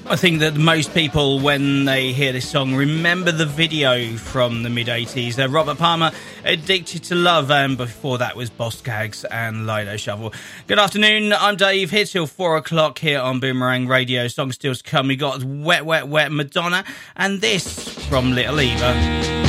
I think that most people, when they hear this song, remember the video from the mid-80s. Robert Palmer, Addicted to Love, and before that was Boss Gags and Lido Shovel. Good afternoon, I'm Dave, here till 4 o'clock here on Boomerang Radio. Song still to come. We got Wet, Wet, Wet, Madonna, and this from Little Eva.